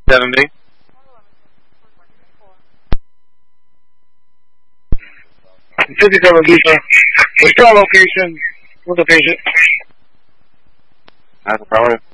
70. Fifty-seven Beeper. Restore location with the patient. That's probably.